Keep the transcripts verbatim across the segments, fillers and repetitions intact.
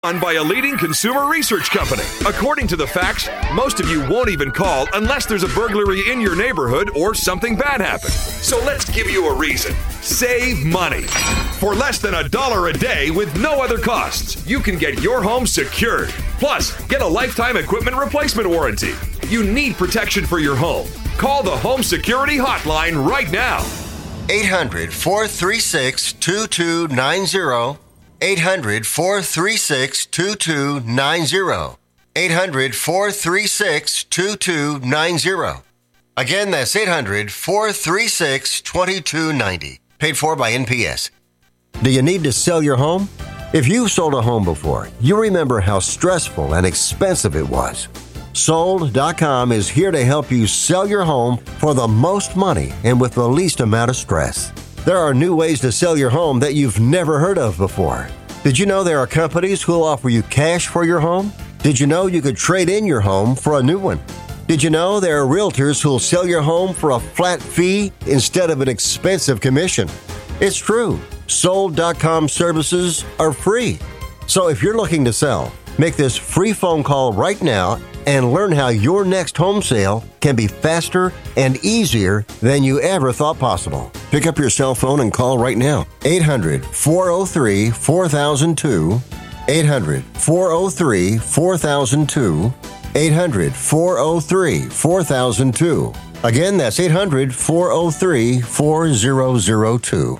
Done by a leading consumer research company. According to the facts, most of you won't even call unless there's a burglary in your neighborhood or something bad happened. So let's give you a reason. Save money. For less than a dollar a day with no other costs, you can get your home secured. Plus, get a lifetime equipment replacement warranty. You need protection for your home. Call the Home Security Hotline right now. eight hundred, four three six, two two nine zero. eight hundred, four three six, two two nine zero. eight hundred, four three six, two two nine zero. Again, that's eight hundred, four three six, two two nine zero. Paid for by N P S. Do you need to sell your home? If you've sold a home before, you remember how stressful and expensive it was. Sold dot com is here to help you sell your home for the most money and with the least amount of stress. There are new ways to sell your home that you've never heard of before. Did you know there are companies who'll offer you cash for your home? Did you know you could trade in your home for a new one? Did you know there are realtors who'll sell your home for a flat fee instead of an expensive commission? It's true. Sold dot com services are free. So if you're looking to sell, make this free phone call right now and learn how your next home sale can be faster and easier than you ever thought possible. Pick up your cell phone and call right now. eight hundred, four oh three, four thousand two. eight hundred, four oh three, four thousand two. eight hundred, four oh three, four thousand two. Again, that's eight hundred, four oh three, four thousand two.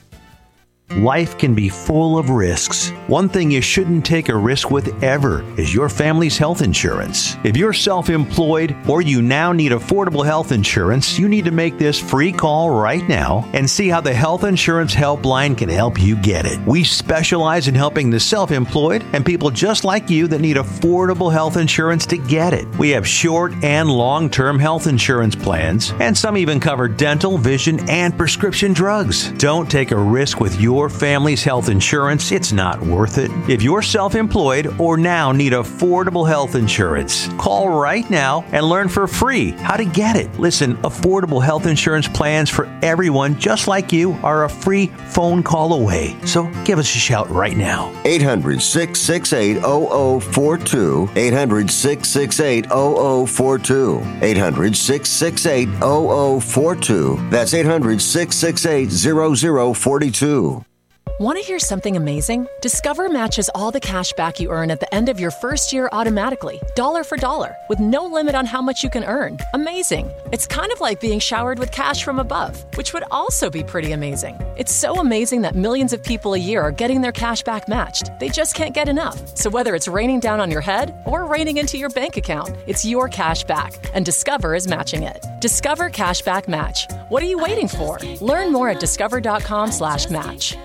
Life can be full of risks. One thing you shouldn't take a risk with ever is your family's health insurance. If you're self-employed or you now need affordable health insurance, you need to make this free call right now and see how the Health Insurance Helpline can help you get it. We specialize in helping the self-employed and people just like you that need affordable health insurance to get it. We have short and long-term health insurance plans, and some even cover dental, vision, and prescription drugs. Don't take a risk with your family's health insurance. It's not worth it. If you're self-employed or now need affordable health insurance, call right now and learn for free how to get it. Listen, affordable health insurance plans for everyone just like you are a free phone call away. So give us a shout right now. eight hundred, six six eight, zero zero four two. eight hundred, six six eight, zero zero four two. eight hundred, six six eight, zero zero four two. That's eight hundred, six six eight, zero zero four two. Want to hear something amazing? Discover matches all the cash back you earn at the end of your first year automatically, dollar for dollar, with no limit on how much you can earn. Amazing. It's kind of like being showered with cash from above, which would also be pretty amazing. It's so amazing that millions of people a year are getting their cash back matched. They just can't get enough. So whether it's raining down on your head or raining into your bank account, it's your cash back, and Discover is matching it. Discover Cashback Match. What are you waiting for? Learn more at discover.com slash match.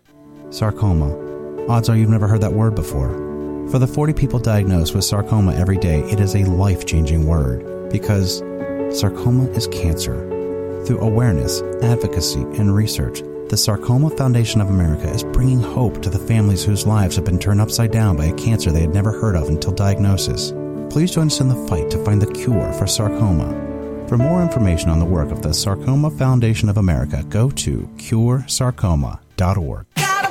Sarcoma. Odds are you've never heard that word before. For the forty people diagnosed with sarcoma every day, it is a life-changing word because sarcoma is cancer. Through awareness, advocacy, and research, the Sarcoma Foundation of America is bringing hope to the families whose lives have been turned upside down by a cancer they had never heard of until diagnosis. Please join us in the fight to find the cure for sarcoma. For more information on the work of the Sarcoma Foundation of America, go to cure sarcoma dot org.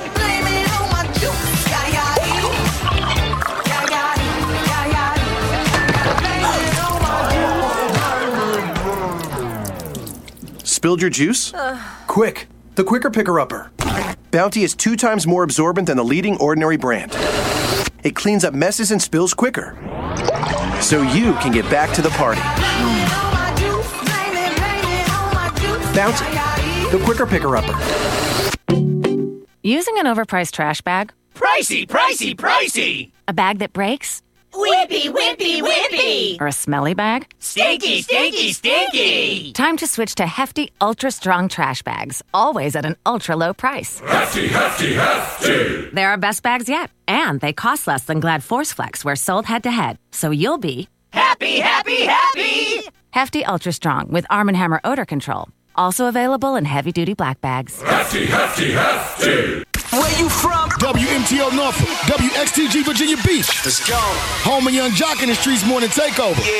Spilled your juice? Uh. Quick, the Quicker Picker-Upper. Bounty is two times more absorbent than the leading Ordinary brand. It cleans up messes and spills quicker, so you can get back to the party. Bounty, the Quicker Picker-Upper. Using an overpriced trash bag? Pricey, pricey, pricey! A bag that breaks? Whippy, whippy, whippy! Or a smelly bag? Stinky, stinky, stinky! Time to switch to Hefty Ultra Strong trash bags, always at an ultra low price. Hefty, hefty, hefty! They're our best bags yet, and they cost less than Glad Force Flex, where sold head to head. So you'll be happy, happy, happy! Hefty Ultra Strong with Arm and Hammer odor control. Also available in heavy duty black bags. Hefty, hefty, hefty! Where you from? W M T L Norfolk, W X T G Virginia Beach. Let's go. Home of Young Jock in the Streets Morning Takeover. Yeah.